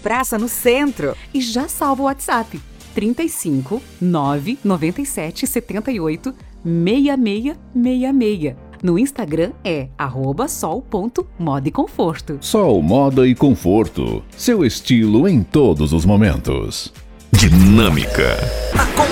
praça no centro. E já salva o WhatsApp. 35 997 78 6666. No Instagram é @sol.moda e conforto. Sol Moda e Conforto. Seu estilo em todos os momentos. Dinâmica.